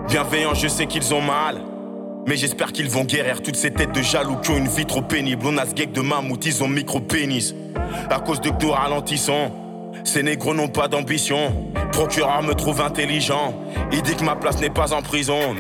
Bienveillants, je sais qu'ils ont mal. Mais j'espère qu'ils vont guérir toutes ces têtes de jaloux qui ont une vie trop pénible. On a ce geek de mammouth, ils ont micro-pénis. À cause de que nous ralentissons, ces négros n'ont pas d'ambition. Procureur me trouve intelligent, il dit que ma place n'est pas en prison.